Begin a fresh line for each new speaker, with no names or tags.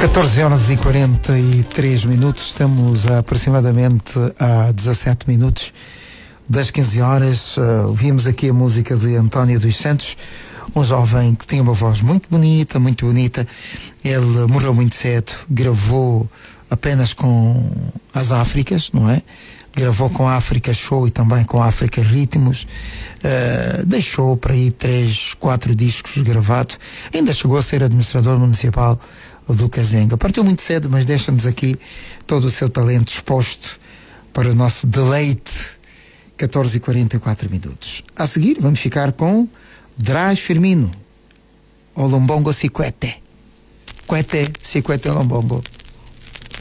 14 horas e 43 minutos, estamos aproximadamente a 17 minutos das 15 horas. Ouvimos aqui a música de António dos Santos, um jovem que tinha uma voz muito bonita, muito bonita. Ele morreu muito cedo, gravou apenas com as Áfricas, não é? Gravou com a África Show e também com a África Ritmos. Deixou para aí 3, 4 discos gravados. Ainda chegou a ser administrador municipal do Kazenga. Partiu muito cedo, mas deixa-nos aqui todo o seu talento exposto para o nosso deleite. 14 e 44 minutos. A seguir vamos ficar com Drás Firmino, o Lombongo Siquete. Quete, Siquete Lombongo.